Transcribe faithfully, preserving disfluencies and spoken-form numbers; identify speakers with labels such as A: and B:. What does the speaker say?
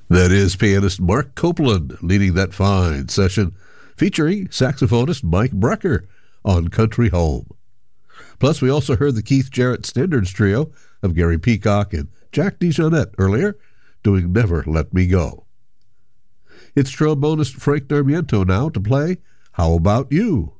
A: That is pianist Mark Copeland leading that fine session, featuring saxophonist Mike Brecker on Country Home. Plus, we also heard the Keith Jarrett Standards Trio of Gary Peacock and Jack DeJohnette earlier, doing Never Let Me Go. It's trombonist Frank Darmiento now to play How About You?